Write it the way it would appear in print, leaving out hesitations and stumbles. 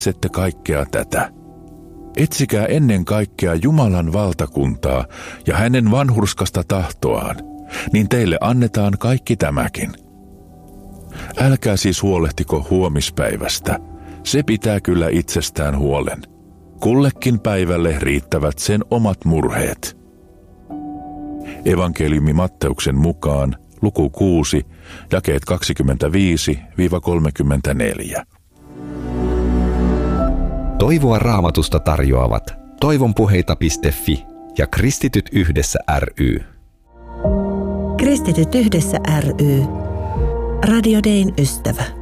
etsette kaikkea tätä. Etsikää ennen kaikkea Jumalan valtakuntaa ja hänen vanhurskasta tahtoaan, niin teille annetaan kaikki tämäkin. Älkää siis huolehtiko huomispäivästä, se pitää kyllä itsestään huolen. Kullekin päivälle riittävät sen omat murheet. Evankeliumi Matteuksen mukaan, luku 6, jakeet 25-34. Toivoa Raamatusta tarjoavat toivonpuheita.fi ja Kristityt yhdessä ry. Kristityt yhdessä ry. Radio Dayn ystävä.